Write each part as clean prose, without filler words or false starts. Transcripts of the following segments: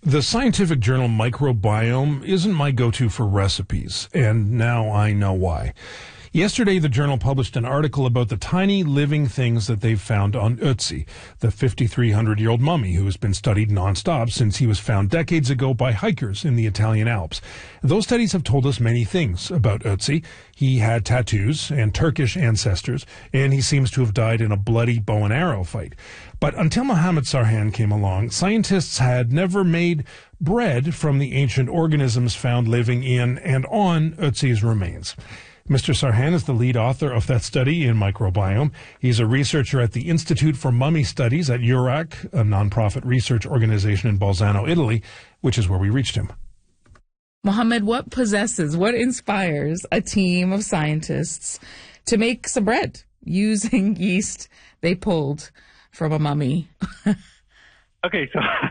The scientific journal Microbiome isn't my go-to for recipes, and now I know why. Yesterday, the journal published an article about the tiny living things that they've found on Ötzi, the 5,300-year-old mummy who has been studied nonstop since he was found decades ago by hikers in the Italian Alps. Those studies have told us many things about Ötzi. He had tattoos and Turkish ancestors, and he seems to have died in a bloody bow and arrow fight. But until Mohammed Sarhan came along, scientists had never made bread from the ancient organisms found living in and on Ötzi's remains. Mr. Sarhan is the lead author of that study in Microbiome. He's a researcher at the Institute for Mummy Studies at EURAC, a nonprofit research organization in Bolzano, Italy, which is where we reached him. Mohammed, what inspires a team of scientists to make some bread using yeast they pulled from a mummy? Okay,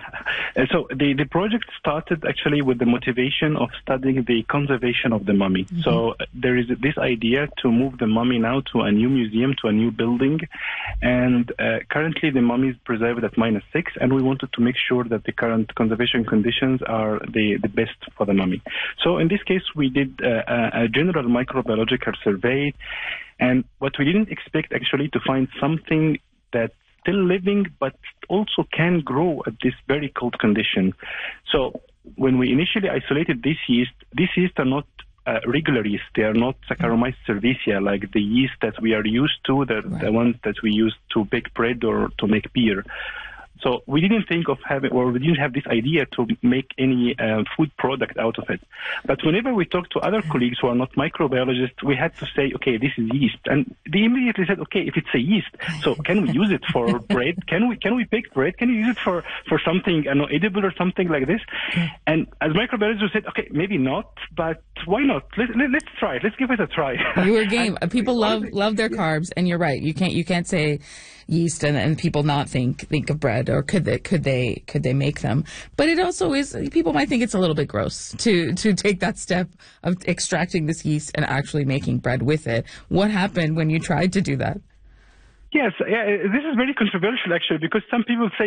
so the project started actually with the motivation of studying the conservation of the mummy. Mm-hmm. So there is this idea to move the mummy now to a new museum, to a new building, and currently the mummy is preserved at -6, and we wanted to make sure that the current conservation conditions are the best for the mummy. So in this case, we did a general microbiological survey, and what we didn't expect actually to find something that's still living, but also can grow at this very cold condition. So when we initially isolated these yeast are not regular yeast. They are not Saccharomyces cerevisiae, like the yeast that we are used to, the ones that we use to bake bread or to make beer. So we didn't think of we didn't have this idea to make any food product out of it. But whenever we talked to other colleagues who are not microbiologists, we had to say, okay, this is yeast. And they immediately said, okay, if it's a yeast, so can we use it for bread? Can we bake bread? Can we use it for something edible or something like this? And as microbiologists, we said, okay, maybe not, but why not? Let's try it. Let's give it a try. You were game. People love their carbs, and you're right. You can't say yeast and people not think of bread, or could they make them? But it also is, people might think it's a little bit gross to take that step of extracting this yeast and actually making bread with it. What happened when you tried to do that? Yes, this is very controversial actually, because some people say